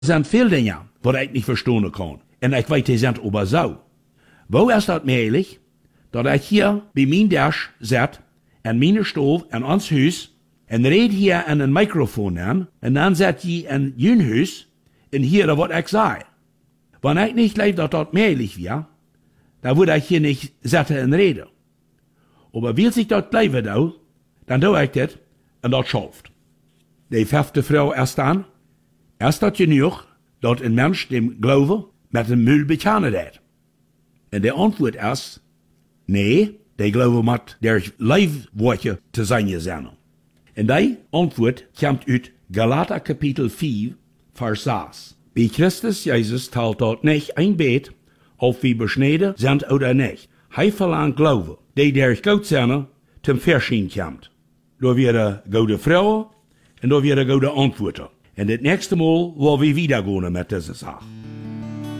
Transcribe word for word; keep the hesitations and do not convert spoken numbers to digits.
sind viele Dinge, wat ich nicht verstehen kann. Und ich weiß, die sind aber so. Wo ist das möglich, dass ich hier bei mir Tisch sitze, an meine Stove, an ons Haus, und red hier an ein Mikrofon an, und dann seid ihr in jün Haus, und hier, was ich sage. Wenn ich nicht glaube, dass das möglich wäre, dann würde ich hier nicht sitzen und reden. Aber will sich das bleiben da, dann tue ich das, und das schafft. Die fünfte Frau erst an, erst das genug, dass ein Mensch dem Glauben mit dem Müll bezahlen hat. Und die Antwort ist, nee, die Glauben mit der Leibworte zu sein sein. Und die Antwort kommt aus Galater Kapitel vier, Vers sechs. Bei Christus Jesus teilt dort nicht ein Bett, ob wir beschnitten sind oder nicht. Hij verlangt Glauben, die durch Gott sind, zum Verschieden kommt. Da wir gute Frauen und da wir gute Antworten. Und das nächste Mal wollen wir wieder gehen mit dieser Sache.